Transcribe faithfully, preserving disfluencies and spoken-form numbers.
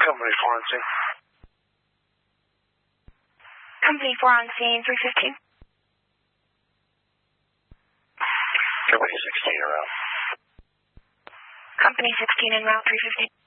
Company four on scene. Company four on scene, three fifteen. Company sixteen around. Company sixteen en route, three fifteen.